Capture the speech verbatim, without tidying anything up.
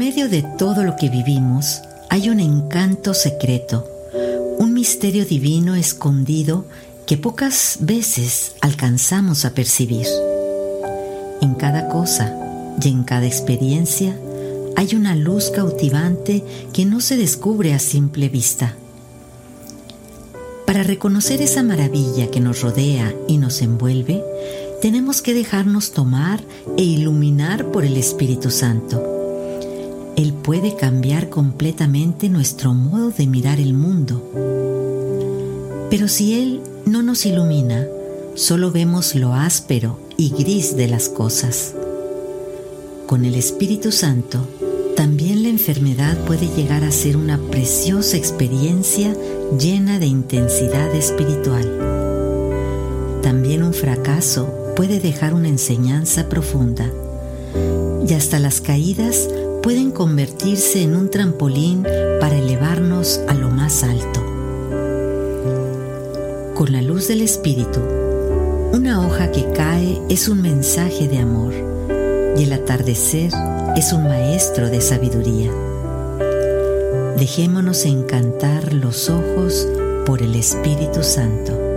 medio de todo lo que vivimos hay un encanto secreto, un misterio divino escondido que pocas veces alcanzamos a percibir. En cada cosa y en cada experiencia hay una luz cautivante que no se descubre a simple vista. Para reconocer esa maravilla que nos rodea y nos envuelve, tenemos que dejarnos tomar e iluminar por el Espíritu Santo. Él puede cambiar completamente nuestro modo de mirar el mundo. Pero si Él no nos ilumina, solo vemos lo áspero y gris de las cosas. Con el Espíritu Santo, también la enfermedad puede llegar a ser una preciosa experiencia llena de intensidad espiritual. También un fracaso puede dejar una enseñanza profunda, y hasta las caídas pueden convertirse en un trampolín para elevarnos a lo más alto. Con la luz del Espíritu, una hoja que cae es un mensaje de amor, y el atardecer es un maestro de sabiduría. Dejémonos encantar los ojos por el Espíritu Santo.